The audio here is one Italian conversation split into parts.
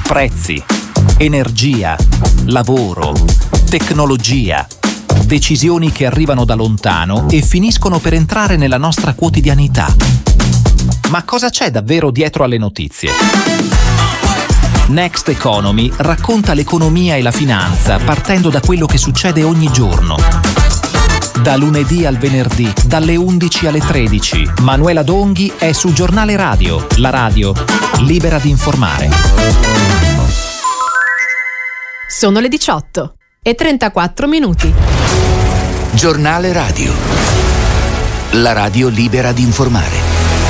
prezzi, energia, lavoro, tecnologia, decisioni che arrivano da lontano e finiscono per entrare nella nostra quotidianità. Ma cosa c'è davvero dietro alle notizie? Next Economy racconta l'economia e la finanza partendo da quello che succede ogni giorno. Da lunedì al venerdì, dalle 11 alle 13, Manuela Donghi è su Giornale Radio, la radio libera di informare. Sono le 18:34. Giornale Radio, la radio libera di informare.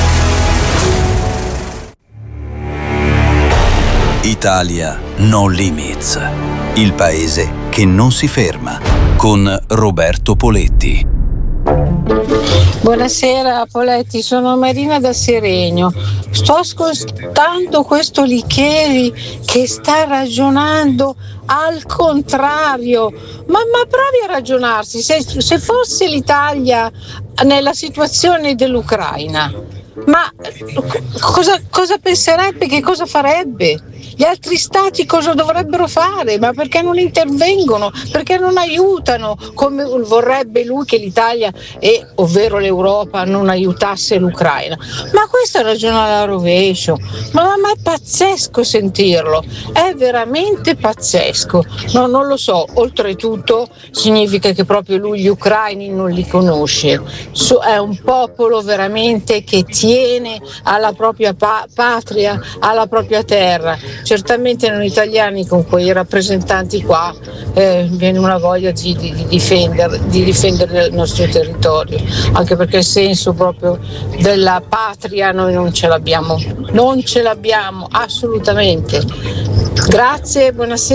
Italia No Limits, il paese che non si ferma, con Roberto Poletti. Buonasera Poletti, sono Marina da Seregno. Sto ascoltando questo Licheri che sta ragionando al contrario. Ma provi a ragionarsi, se fosse l'Italia nella situazione dell'Ucraina, ma cosa penserebbe, che cosa farebbe? Gli altri stati cosa dovrebbero fare? Ma perché non intervengono? Perché non aiutano come vorrebbe lui che l'Italia ovvero l'Europa non aiutasse l'Ucraina? Ma questo è ragionare a rovescio, ma è pazzesco sentirlo, è veramente pazzesco. No, non lo so, oltretutto significa che proprio lui gli ucraini non li conosce. È un popolo veramente che tiene alla propria patria, alla propria terra. Certamente noi italiani con quei rappresentanti qua viene una voglia di difendere il nostro territorio, anche perché il senso proprio della patria noi non ce l'abbiamo assolutamente. Grazie, buonasera.